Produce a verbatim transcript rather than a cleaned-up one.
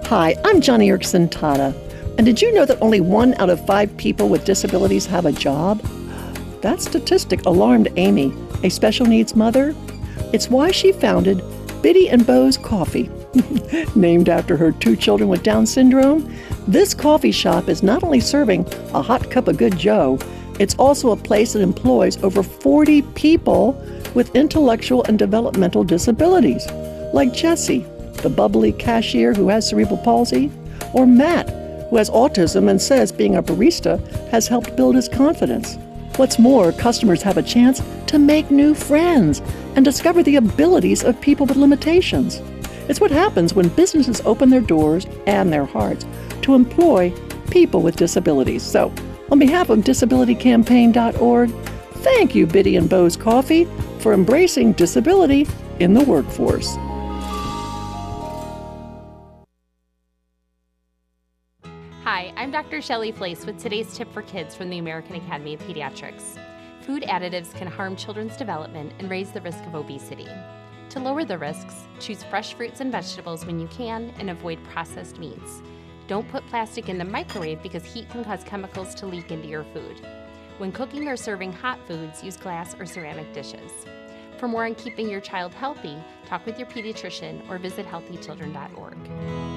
Hi, I'm Johnny Erickson Tata. And did you know that only one out of five people with disabilities have a job? That statistic alarmed Amy, a special needs mother. It's why she founded Biddy and Bo's Coffee. Named after her two children with Down syndrome, this coffee shop is not only serving a hot cup of good joe, it's also a place that employs over forty people with intellectual and developmental disabilities, like Jesse, the bubbly cashier who has cerebral palsy, or Matt, who has autism and says being a barista has helped build his confidence. What's more, customers have a chance to make new friends and discover the abilities of people with limitations. It's what happens when businesses open their doors and their hearts to employ people with disabilities. So, on behalf of disability campaign dot org, thank you, Biddy and Bo's Coffee, for embracing disability in the workforce. Hi, I'm Doctor Shelley Flace with today's tip for kids from the American Academy of Pediatrics. Food additives can harm children's development and raise the risk of obesity. To lower the risks, choose fresh fruits and vegetables when you can and avoid processed meats. Don't put plastic in the microwave because heat can cause chemicals to leak into your food. When cooking or serving hot foods, use glass or ceramic dishes. For more on keeping your child healthy, talk with your pediatrician or visit healthy children dot org.